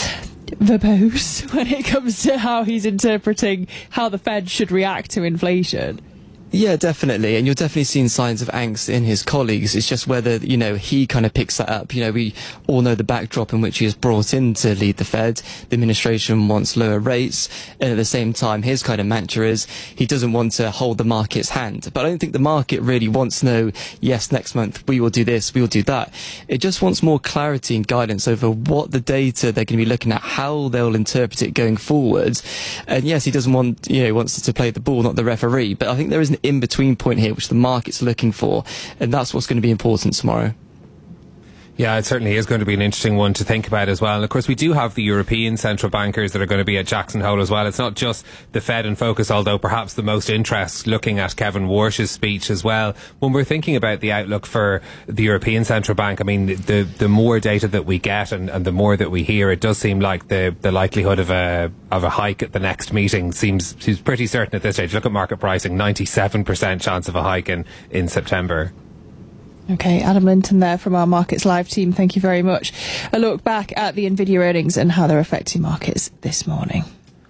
verbose when it comes to how he's interpreting how the Fed should react to inflation. Yeah, definitely. And you're definitely seeing signs of angst in his colleagues. It's just whether, you know, he kind of picks that up. You know, we all know the backdrop in which he is brought in to lead the Fed. The administration wants lower rates. And at the same time, his kind of mantra is he doesn't want to hold the market's hand. But I don't think the market really wants to know, yes, next month we will do this, we will do that. It just wants more clarity and guidance over what the data they're going to be looking at, how they'll interpret it going forwards. And yes, he doesn't want, you know, he wants to play the ball, not the referee. But I think there is an in-between point here which the market's looking for, and that's what's going to be important tomorrow. Yeah, it certainly is going to be an interesting one to think about as well. And of course, we do have the European central bankers that are going to be at Jackson Hole as well. It's not just the Fed in focus, although perhaps the most interest looking at Kevin Warsh's speech as well. When we're thinking about the outlook for the European Central Bank, I mean, the the more data that we get and, and the more that we hear, it does seem like the, the likelihood of a of a hike at the next meeting seems seems pretty certain at this stage. Look at market pricing, ninety-seven percent chance of a hike in, in September. Okay, Adam Linton there from our Markets Live team. Thank you very much. A look back at the Nvidia earnings and how they're affecting markets this morning.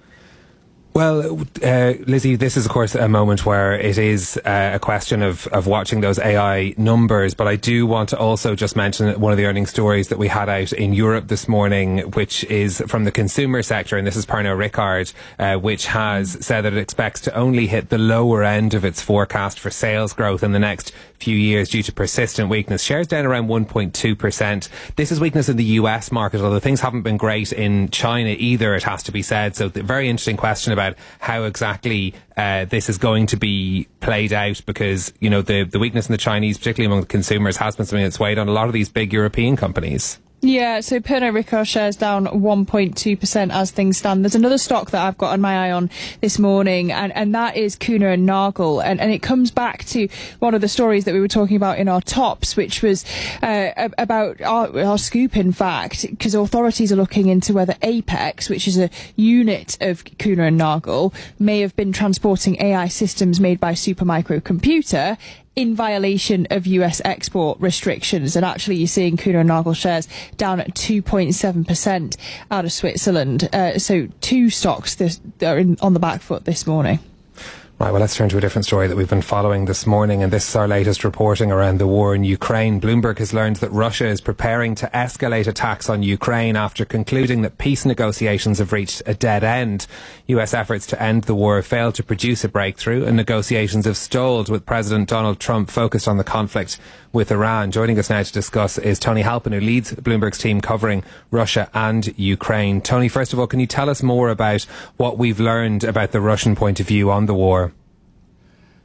Well, uh, Lizzie, this is, of course, a moment where it is uh, a question of, of watching those A I numbers. But I do want to also just mention one of the earnings stories that we had out in Europe this morning, which is from the consumer sector. And this is Pernod Ricard, uh, which has said that it expects to only hit the lower end of its forecast for sales growth in the next few years due to persistent weakness. Shares down around one point two percent. This is weakness in the U S market, although things haven't been great in China either, it has to be said. So the very interesting question about how exactly uh, this is going to be played out, because, you know, the, the weakness in the Chinese, particularly among the consumers, has been something that's weighed on a lot of these big European companies. Yeah, so Pernod Ricard shares down one point two percent as things stand. There's another stock that I've got on my eye on this morning, and, and that is Kuehne and Nagel. And, and it comes back to one of the stories that we were talking about in our tops, which was uh, about our, our scoop, in fact, because authorities are looking into whether Apex, which is a unit of Kuehne and Nagel, may have been transporting A I systems made by Supermicro Computer in violation of U S export restrictions. And actually, you're seeing Kuehne and Nagel shares down at two point seven percent out of Switzerland. Uh, so two stocks this, that are in, on the back foot this morning. Right, well, let's turn to a different story that we've been following this morning, and this is our latest reporting around the war in Ukraine. Bloomberg has learned that Russia is preparing to escalate attacks on Ukraine after concluding that peace negotiations have reached a dead end. U S efforts to end the war have failed to produce a breakthrough, and negotiations have stalled, with President Donald Trump focused on the conflict with Iran. Joining us now to discuss is Tony Halpin, who leads Bloomberg's team covering Russia and Ukraine. Tony, first of all, can you tell us more about what we've learned about the Russian point of view on the war?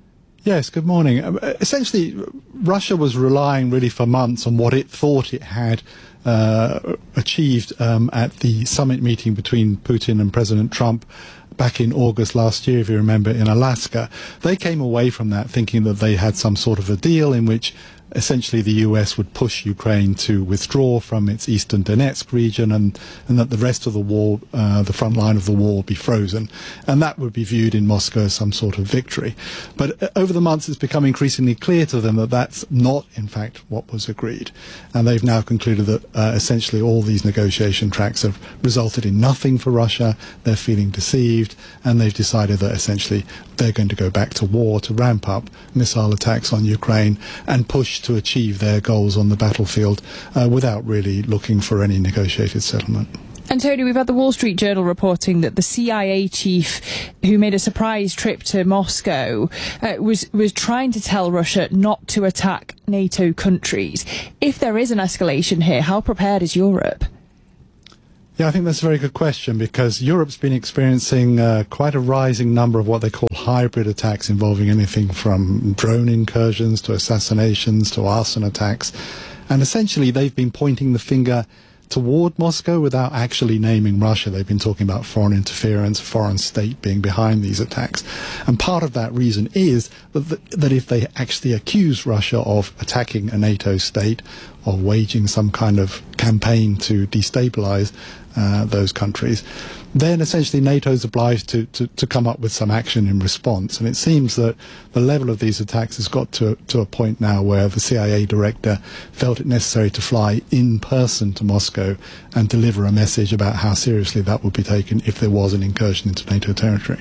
Yes, good morning. Um, essentially, Russia was relying really for months on what it thought it had uh, achieved um, at the summit meeting between Putin and President Trump back in August last year, if you remember, in Alaska. They came away from that thinking that they had some sort of a deal in which essentially the U S would push Ukraine to withdraw from its eastern Donetsk region, and, and that the rest of the war, uh, the front line of the war, would be frozen. And that would be viewed in Moscow as some sort of victory. But uh, over the months, it's become increasingly clear to them that that's not, in fact, what was agreed. And they've now concluded that uh, essentially all these negotiation tracks have resulted in nothing for Russia. They're feeling deceived, and they've decided that essentially they're going to go back to war, to ramp up missile attacks on Ukraine and push to achieve their goals on the battlefield uh, without really looking for any negotiated settlement. And Tony, we've had the Wall Street Journal reporting that the C I A chief, who made a surprise trip to Moscow, uh, was was trying to tell Russia not to attack NATO countries. If there is an escalation here, how prepared is Europe? Yeah, I think that's a very good question, because Europe's been experiencing uh, quite a rising number of what they call hybrid attacks, involving anything from drone incursions to assassinations to arson attacks. And essentially they've been pointing the finger toward Moscow without actually naming Russia. They've been talking about foreign interference, foreign state being behind these attacks. And part of that reason is that, that if they actually accuse Russia of attacking a NATO state, or waging some kind of campaign to destabilize uh, those countries, then essentially NATO is obliged to, to, to come up with some action in response. And it seems that the level of these attacks has got to, to a point now where the C I A director felt it necessary to fly in person to Moscow and deliver a message about how seriously that would be taken if there was an incursion into NATO territory.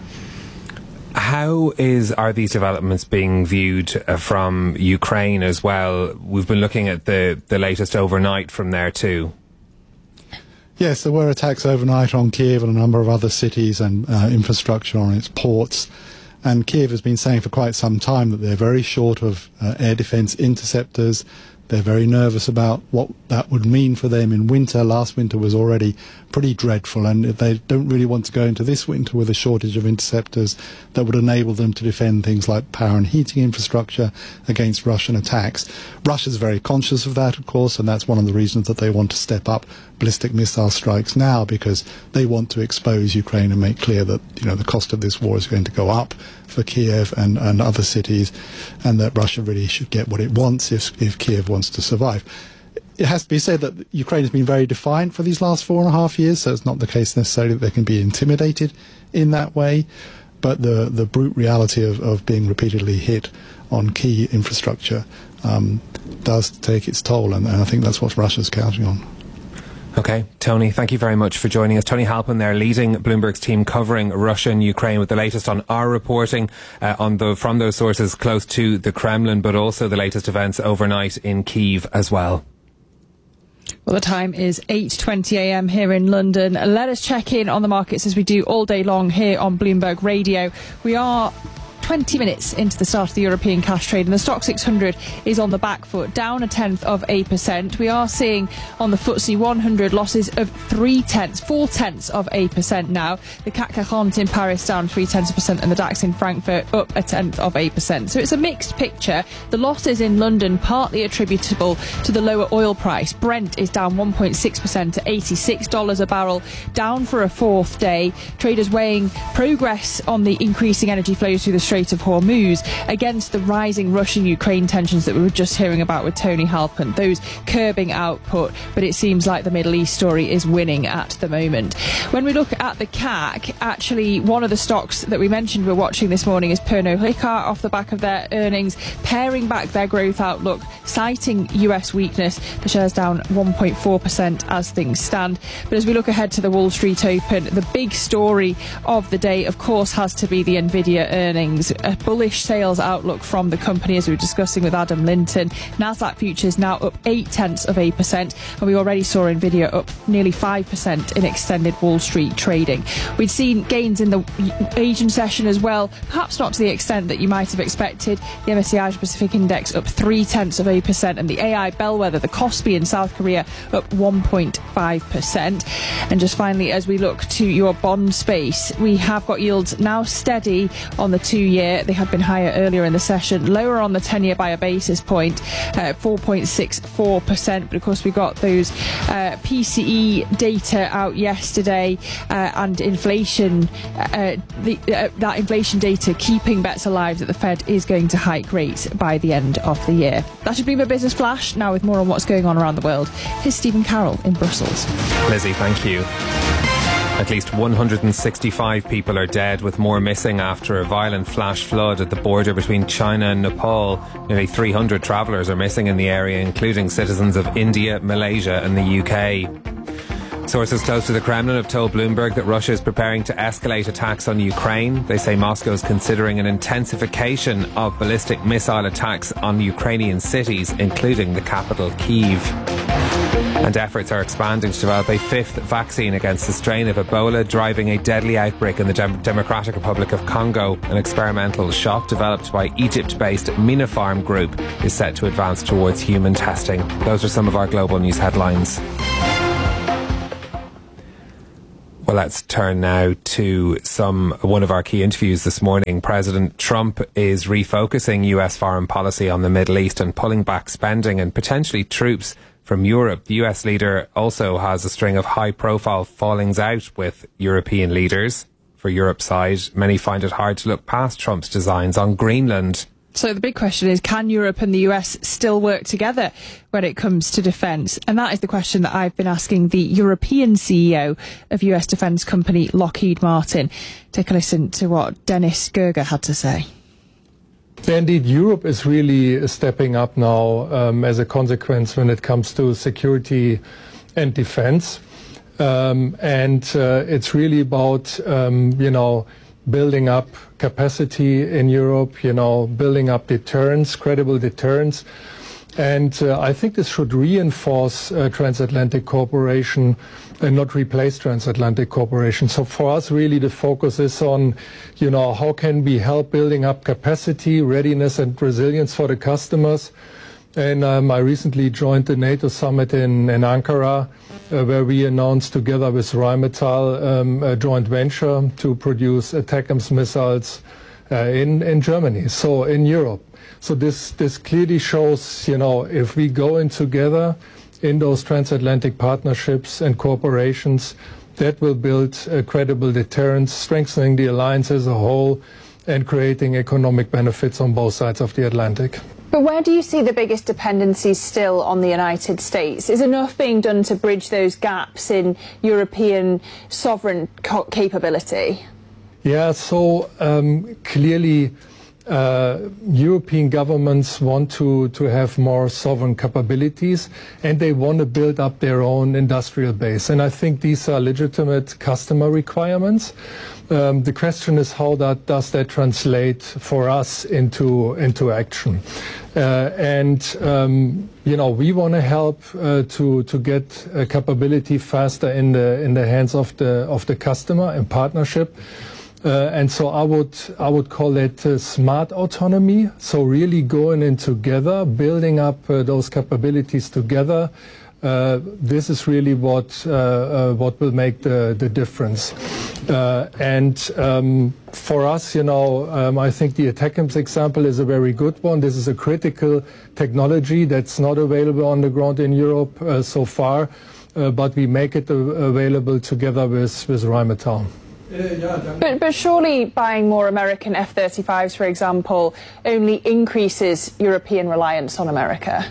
How is are these developments being viewed uh, from Ukraine as well? We've been looking at the, the latest overnight from there too. Yes, there were attacks overnight on Kiev and a number of other cities and uh, infrastructure on its ports. And Kiev has been saying for quite some time that they're very short of uh, air defense interceptors. They're very nervous about what that would mean for them in winter. Last winter was already pretty dreadful, and they don't really want to go into this winter with a shortage of interceptors that would enable them to defend things like power and heating infrastructure against Russian attacks. Russia's very conscious of that, of course, and that's one of the reasons that they want to step up ballistic missile strikes now, because they want to expose Ukraine and make clear that, you know, the cost of this war is going to go up for Kiev and, and other cities, and that Russia really should get what it wants if, if Kiev wants to survive. It has to be said that Ukraine has been very defiant for these last four and a half years, so it's not the case necessarily that they can be intimidated in that way. But the, the brute reality of, of being repeatedly hit on key infrastructure um, does take its toll, and, and I think that's what Russia's counting on. Okay, Tony, thank you very much for joining us. Tony Halpin there, leading Bloomberg's team covering Russia and Ukraine, with the latest on our reporting uh, on the from those sources close to the Kremlin, but also the latest events overnight in Kyiv as well. Well, the time is eight twenty a m here in London. Let us check in on the markets as we do all day long here on Bloomberg Radio. We are twenty minutes into the start of the European cash trade, and the Stock six hundred is on the back foot, down a tenth of a percent. We are seeing on the F T S E one hundred losses of three tenths, four tenths of a percent now. The C A C quarante in Paris down three tenths of a percent, and the DAX in Frankfurt up a tenth of a percent. So it's a mixed picture. The losses in London partly attributable to the lower oil price. Brent is down one point six percent to eighty-six dollars a barrel, down for a fourth day. Traders weighing progress on the increasing energy flows through the Strait of Hormuz against the rising Russian-Ukraine tensions that we were just hearing about with Tony Halpin, those curbing output, but it seems like the Middle East story is winning at the moment. When we look at the C A C, actually one of the stocks that we mentioned we're watching this morning is Pernod Ricard, off the back of their earnings, paring back their growth outlook, citing U S weakness. The share's down one point four percent as things stand. But as we look ahead to the Wall Street Open, the big story of the day, of course, has to be the Nvidia earnings. A bullish sales outlook from the company, as we were discussing with Adam Linton. Nasdaq futures now up eight tenths of a percent, and we already saw Nvidia up nearly five percent in extended Wall Street trading. We'd seen gains in the Asian session as well, perhaps not to the extent that you might have expected. The M S C I Asia Pacific Index up three tenths of a percent, and the A I bellwether, the Kospi in South Korea, up one point five percent. And just finally, as we look to your bond space, we have got yields now steady on the two year. They had been higher earlier in the session, lower on the ten-year by a basis point, uh, four point six four percent. But of course, we got those uh, P C E data out yesterday, uh, and inflation, uh, the, uh, that inflation data keeping bets alive that the Fed is going to hike rates by the end of the year. That should be my business flash. Now with more on what's going on around the world, here's Stephen Carroll in Brussels. Lizzie, thank you. At least one hundred sixty-five people are dead, with more missing after a violent flash flood at the border between China and Nepal. Nearly three hundred travellers are missing in the area, including citizens of India, Malaysia and the U K. Sources close to the Kremlin have told Bloomberg that Russia is preparing to escalate attacks on Ukraine. They say Moscow is considering an intensification of ballistic missile attacks on Ukrainian cities, including the capital, Kyiv. And efforts are expanding to develop a fifth vaccine against the strain of Ebola driving a deadly outbreak in the Dem- Democratic Republic of Congo. An experimental shot developed by Egypt-based Minapharm Group is set to advance towards human testing. Those are some of our global news headlines. Well, let's turn now to some one of our key interviews this morning. President Trump is refocusing U S foreign policy on the Middle East and pulling back spending and potentially troops from Europe. The U S leader also has a string of high-profile fallings out with European leaders. For Europe's side, many find it hard to look past Trump's designs on Greenland. So the big question is, can Europe and the U S still work together when it comes to defence? And that is the question that I've been asking the European C E O of U S defence company Lockheed Martin. Take a listen to what Dennis Gerger had to say. Indeed, Europe is really stepping up now um, as a consequence when it comes to security and defence. Um, and uh, it's really about, um, you know, building up capacity in Europe, you know, building up deterrence, credible deterrence. And uh, I think this should reinforce uh, transatlantic cooperation and not replace transatlantic cooperation. So for us, really, the focus is on, you know, how can we help building up capacity, readiness and resilience for the customers. And um, I recently joined the NATO summit in, in Ankara, uh, where we announced together with Rheinmetall um, a joint venture to produce ATACMS missiles uh, in, in Germany, so in Europe. So this, this clearly shows, you know, if we go in together in those transatlantic partnerships and cooperations, that will build a credible deterrence, strengthening the alliance as a whole and creating economic benefits on both sides of the Atlantic. But where do you see the biggest dependencies still on the United States? Is enough being done to bridge those gaps in European sovereign co- capability? Yeah, so um, clearly uh, European governments want to, to have more sovereign capabilities and they want to build up their own industrial base. And I think these are legitimate customer requirements. Um, the question is how that does that translate for us into into action, uh, and um, you know we want to help uh, to to get a capability faster in the in the hands of the of the customer in partnership, uh, and so I would I would call it uh, smart autonomy. So really going in together, building up uh, those capabilities together. Uh, this is really what uh, uh, what will make the the difference. Uh, and um, for us, you know, um, I think the ATACMS example is a very good one. This is a critical technology that's not available on the ground in Europe uh, so far, uh, but we make it uh, available together with with Rheinmetall. But, but surely buying more American F thirty-fives, for example, only increases European reliance on America.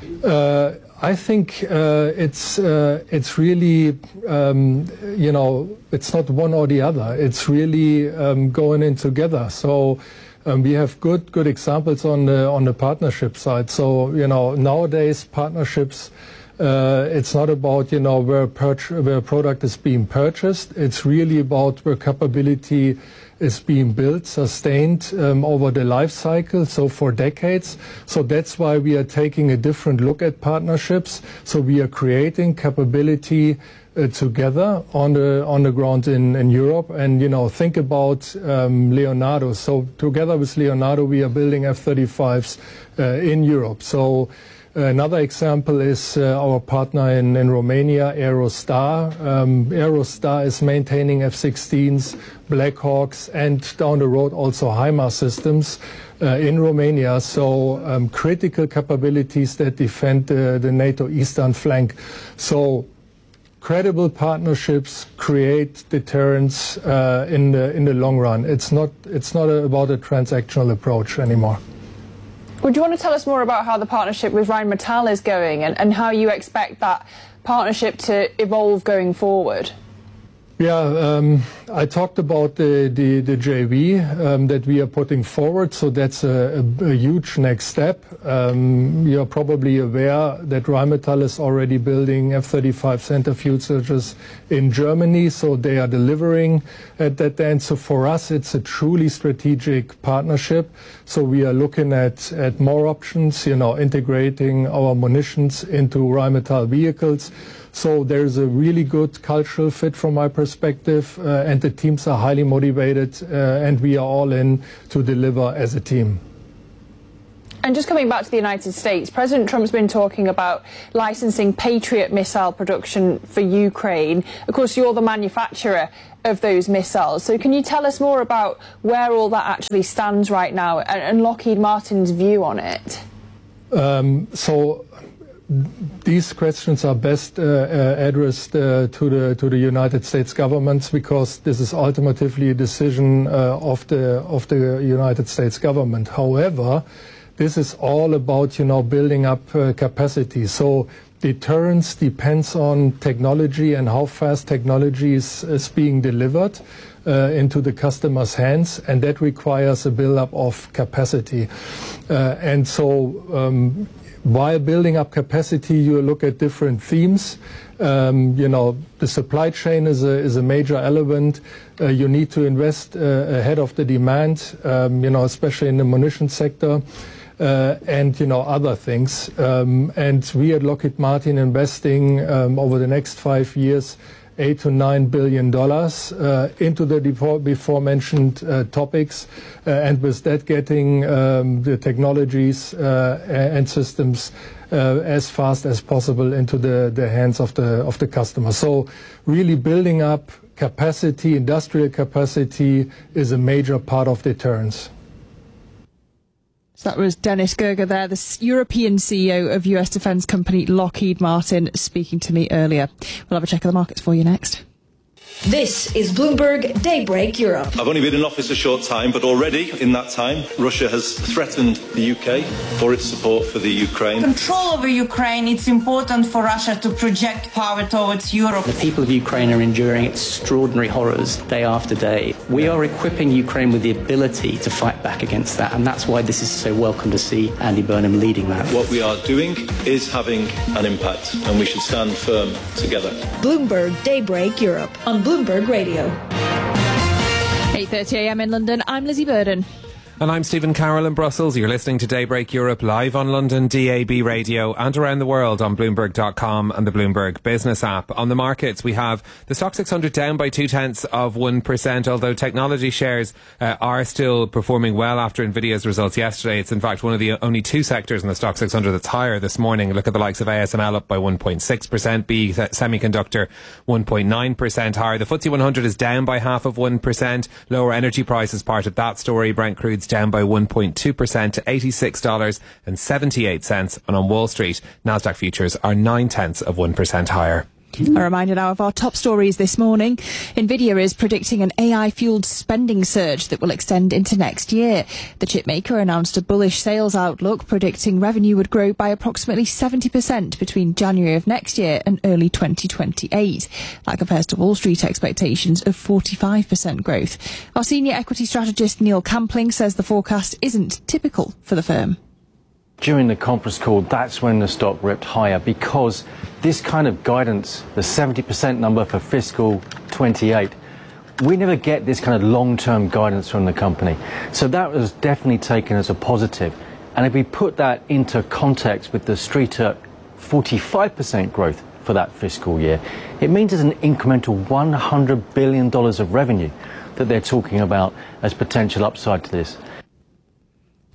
Uh, I think uh, it's uh, it's really um, you know it's not one or the other. It's really um, going in together. So um, we have good good examples on the on the partnership side. So you know nowadays partnerships. Uh, it's not about you know where where a product is being purchased. It's really about where capability is being built, sustained um, over the life cycle, so for decades. So that's why we are taking a different look at partnerships. So we are creating capability uh, together on the on the ground in, in Europe. And you know, think about um, Leonardo. So together with Leonardo, we are building F thirty-fives uh, in Europe. So. Another example is uh, our partner in, in Romania, Aerostar. Um, Aerostar is maintaining F sixteens, Black Hawks, and down the road also HIMARS systems uh, in Romania. So um, critical capabilities that defend uh, the NATO eastern flank. So credible partnerships create deterrence uh, in the in the long run. It's not it's not a, about a transactional approach anymore. Would you want to tell us more about how the partnership with Rheinmetall is going and, and how you expect that partnership to evolve going forward? Yeah, um, I talked about the, the, the J V um, that we are putting forward, so that's a, a, a huge next step. Um, you're probably aware that Rheinmetall is already building F thirty-five centrifuges in Germany, so they are delivering at that end. So for us, it's a truly strategic partnership. So we are looking at, at more options, you know, integrating our munitions into Rheinmetall vehicles. So there's a really good cultural fit from my perspective, uh, and the teams are highly motivated, uh, and we are all in to deliver as a team. And just coming back to the United States, President Trump's been talking about licensing Patriot missile production for Ukraine. Of course, you're the manufacturer of those missiles. So can you tell us more about where all that actually stands right now and, and Lockheed Martin's view on it? Um, so these questions are best uh, uh, addressed uh, to the to the United States government, because this is ultimately a decision uh, of the of the United States government. However, this is all about, you know, building up uh, capacity. So deterrence depends on technology and how fast technology is, is being delivered uh, into the customer's hands, and that requires a build-up of capacity. Uh, and so um, while building up capacity, you look at different themes. Um, you know, the supply chain is a, is a major element. Uh, you need to invest uh, ahead of the demand, um, you know, especially in the munition sector. Uh, and, you know, other things. Um, and we at Lockheed Martin investing um, over the next five years eight to nine billion dollars uh, into the before, before mentioned uh, topics, uh, and with that getting um, the technologies uh, and systems uh, as fast as possible into the, the hands of the of the customer. So really building up capacity, industrial capacity, is a major part of deterrence. So that was Dennis Gerger there, the European C E O of U S defence company Lockheed Martin, speaking to me earlier. We'll have a check of the markets for you next. This is Bloomberg Daybreak Europe. I've only been in office a short time, but already in that time, Russia has threatened the U K for its support for the Ukraine. Control over Ukraine, it's important for Russia to project power towards Europe. The people of Ukraine are enduring extraordinary horrors day after day. We are equipping Ukraine with the ability to fight back against that, and that's why this is so welcome to see Andy Burnham leading that. What we are doing is having an impact, and we should stand firm together. Bloomberg Daybreak Europe on Bloomberg Radio. eight thirty a m in London, I'm Lizzie Burden. And I'm Stephen Carroll in Brussels. You're listening to Daybreak Europe live on London D A B radio and around the world on Bloomberg dot com and the Bloomberg Business app. On the markets, we have the Stock six hundred down by two tenths of one percent, although technology shares uh, are still performing well after Nvidia's results yesterday. It's in fact one of the only two sectors in the Stock six hundred that's higher this morning. Look at the likes of A S M L up by one point six percent, B Semiconductor one point nine percent higher. The F T S E one hundred is down by half of one percent. Lower energy prices part of that story. Brent crude's down by one point two percent to eighty-six dollars and seventy-eight cents. And on Wall Street, Nasdaq futures are nine tenths of one percent higher. A reminder now of our top stories this morning. Nvidia is predicting an A I-fueled spending surge that will extend into next year. The chipmaker announced a bullish sales outlook, predicting revenue would grow by approximately seventy percent between January of next year and early twenty twenty-eight. That compares to Wall Street expectations of forty-five percent growth. Our senior equity strategist Neil Campling says the forecast isn't typical for the firm. During the conference call, that's when the stock ripped higher, because this kind of guidance, the seventy percent number for fiscal twenty-eight, we never get this kind of long-term guidance from the company. So that was definitely taken as a positive. And if we put that into context with the street at forty-five percent growth for that fiscal year, it means there's an incremental one hundred billion dollars of revenue that they're talking about as potential upside to this.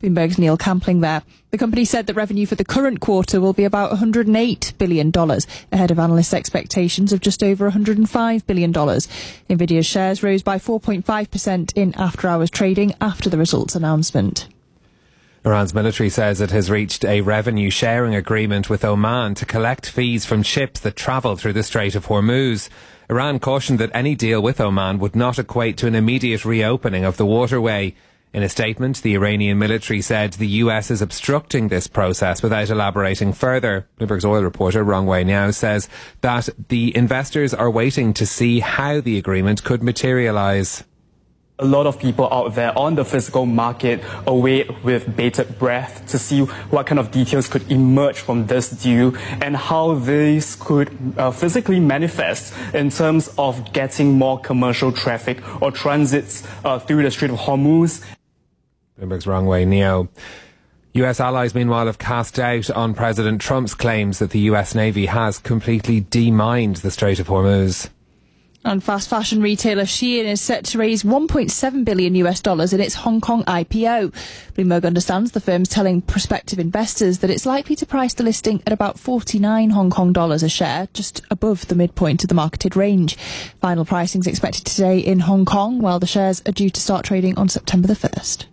Bloomberg's Neil Campling there. The company said that revenue for the current quarter will be about one hundred eight billion dollars, ahead of analysts' expectations of just over one hundred five billion dollars. Nvidia's shares rose by four point five percent in after-hours trading after the results announcement. Iran's military says it has reached a revenue sharing agreement with Oman to collect fees from ships that travel through the Strait of Hormuz. Iran cautioned that any deal with Oman would not equate to an immediate reopening of the waterway. In a statement, the Iranian military said the U S is obstructing this process without elaborating further. Bloomberg's oil reporter, Rong Wei Niao, says that the investors are waiting to see how the agreement could materialise. A lot of people out there on the physical market await with bated breath to see what kind of details could emerge from this deal and how this could uh, physically manifest in terms of getting more commercial traffic or transits uh, through the Strait of Hormuz. Bloomberg's Rong Wei Niao. U S allies, meanwhile, have cast doubt on President Trump's claims that the U S Navy has completely demined the Strait of Hormuz. And fast fashion retailer Shein is set to raise one point seven billion US dollars in its Hong Kong I P O. Bloomberg understands the firm's telling prospective investors that it's likely to price the listing at about forty-nine Hong Kong dollars a share, just above the midpoint of the marketed range. Final pricing is expected today in Hong Kong, while the shares are due to start trading on September the first.